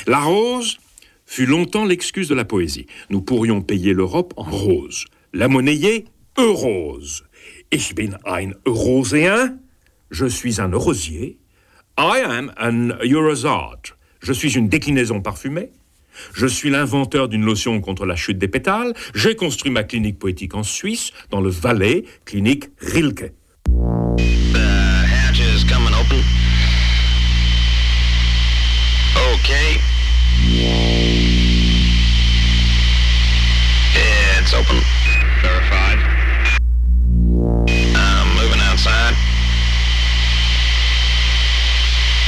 La rose fut longtemps l'excuse de la poésie. Nous pourrions payer l'Europe en rose, la monnayer eurose. Ich bin ein Euroséen, je suis un eurosier. I am an Eurozard, je suis une déclinaison parfumée. Je suis l'inventeur d'une lotion contre la chute des pétales. J'ai construit ma clinique poétique en Suisse, dans le Valais, clinique Rilke. The hatch is coming open. Okay. It's open.